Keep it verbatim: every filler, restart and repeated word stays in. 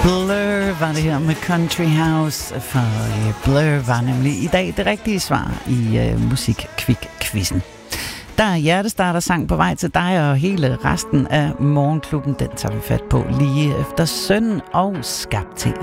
Blur var det her med Country House, for uh, Blur var nemlig i dag det rigtige svar i uh, Musikkvik-quizzen. Der er hjertestarter sang på vej til dig, og hele resten af Morgenklubben, den tager vi fat på lige efter Sønnen og Skabt til